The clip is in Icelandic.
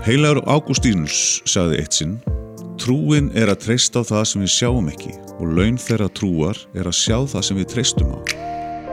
Heilagur Ágústínus sagði eitt sinn: trúin að treysta á það sem við sjáum ekki og laun þeirra trúar að sjá það sem við treystum á.